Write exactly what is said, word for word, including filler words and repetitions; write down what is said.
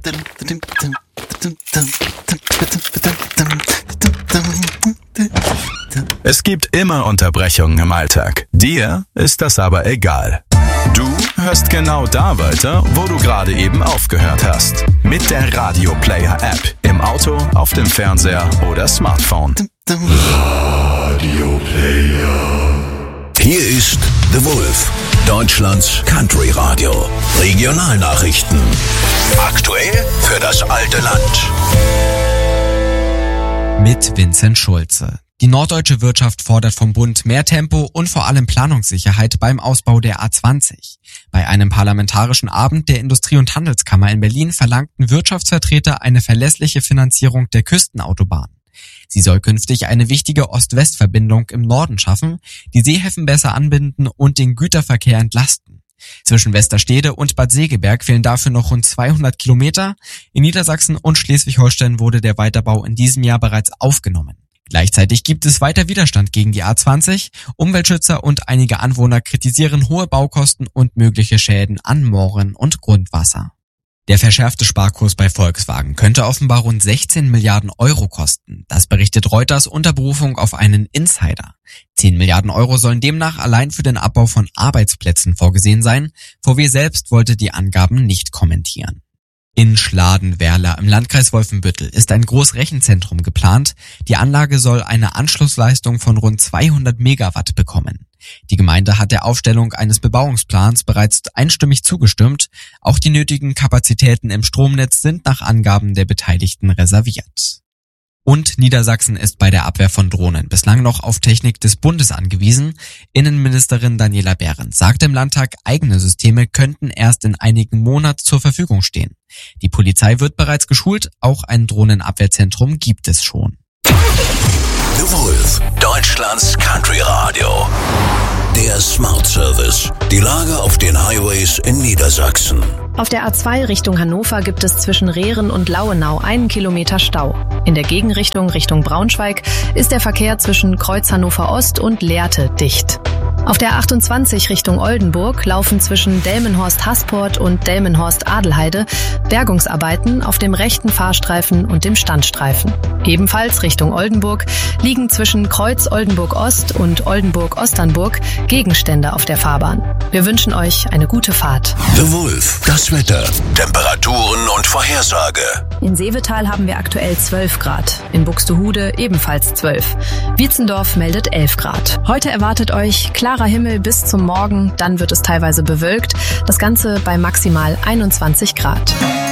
Es gibt immer Unterbrechungen im Alltag. Dir ist das aber egal. Du hörst genau da weiter, wo du gerade eben aufgehört hast. Mit der Radio Player App. Im Auto, auf dem Fernseher oder Smartphone. Radio Player. Hier ist The Wolf, Deutschlands Country Radio. Regionalnachrichten. Aktuell für das alte Land. Mit Vincent Schulze. Die norddeutsche Wirtschaft fordert vom Bund mehr Tempo und vor allem Planungssicherheit beim Ausbau der A zwanzig. Bei einem parlamentarischen Abend der Industrie- und Handelskammer in Berlin verlangten Wirtschaftsvertreter eine verlässliche Finanzierung der Küstenautobahn. Sie soll künftig eine wichtige Ost-West-Verbindung im Norden schaffen, die Seehäfen besser anbinden und den Güterverkehr entlasten. Zwischen Westerstede und Bad Segeberg fehlen dafür noch rund zweihundert Kilometer. In Niedersachsen und Schleswig-Holstein wurde der Weiterbau in diesem Jahr bereits aufgenommen. Gleichzeitig gibt es weiter Widerstand gegen die A zwanzig. Umweltschützer und einige Anwohner kritisieren hohe Baukosten und mögliche Schäden an Mooren und Grundwasser. Der verschärfte Sparkurs bei Volkswagen könnte offenbar rund sechzehn Milliarden Euro kosten. Das berichtet Reuters unter Berufung auf einen Insider. zehn Milliarden Euro sollen demnach allein für den Abbau von Arbeitsplätzen vorgesehen sein. V W selbst wollte die Angaben nicht kommentieren. In Schladen-Werla im Landkreis Wolfenbüttel ist ein Großrechenzentrum geplant. Die Anlage soll eine Anschlussleistung von rund zweihundert Megawatt bekommen. Die Gemeinde hat der Aufstellung eines Bebauungsplans bereits einstimmig zugestimmt. Auch die nötigen Kapazitäten im Stromnetz sind nach Angaben der Beteiligten reserviert. Und Niedersachsen ist bei der Abwehr von Drohnen bislang noch auf Technik des Bundes angewiesen. Innenministerin Daniela Behrens sagte im Landtag, eigene Systeme könnten erst in einigen Monaten zur Verfügung stehen. Die Polizei wird bereits geschult, auch ein Drohnenabwehrzentrum gibt es schon. The Wolf, Deutschlands Country Radio. Der Smart Service. Die Lage auf den Highways in Niedersachsen. Auf der A zwei Richtung Hannover gibt es zwischen Rehren und Lauenau einen Kilometer Stau. In der Gegenrichtung Richtung Braunschweig ist der Verkehr zwischen Kreuz Hannover Ost und Lehrte dicht. Auf der achtundzwanzig Richtung Oldenburg laufen zwischen Delmenhorst-Hasport und Delmenhorst-Adelheide Bergungsarbeiten auf dem rechten Fahrstreifen und dem Standstreifen. Ebenfalls Richtung Oldenburg liegen zwischen Kreuz Oldenburg Ost und Oldenburg Osternburg Gegenstände auf der Fahrbahn. Wir wünschen euch eine gute Fahrt. The Wolf, das Wetter, Temperaturen und Vorhersage. In Seevetal haben wir aktuell zwölf Grad, in Buxtehude ebenfalls zwölf. Wietzendorf meldet elf Grad. Heute erwartet euch klarer Himmel bis zum Morgen, dann wird es teilweise bewölkt. Das Ganze bei maximal einundzwanzig Grad.